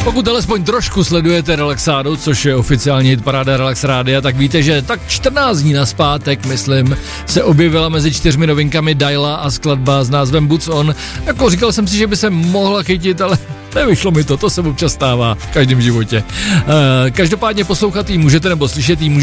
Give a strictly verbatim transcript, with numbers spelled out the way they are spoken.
Pokud alespoň trošku sledujete Relaxádu, což je oficiální hitparáda Relax Rádia, tak víte, že tak čtrnáct dní nazpátek, myslím, se objevila mezi čtyřmi novinkami Daila a skladba s názvem Boots On. Jako říkal jsem si, že by se mohla chytit, ale nevyšlo mi to, to se občas stává v každém životě. Každopádně poslouchat jí můžete nebo slyšet jí můžete